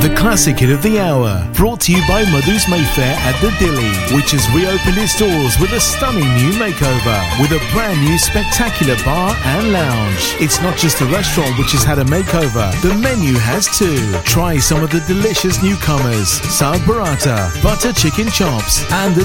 the classic hit of the hour, brought to you by Madhu's Mayfair at the Dilly, which has reopened its doors with a stunning new makeover, with a brand new spectacular bar and lounge. It's not just the restaurant which has had a makeover, the menu has too. Try some of the delicious newcomers, Saag Burrata, butter chicken chops, and the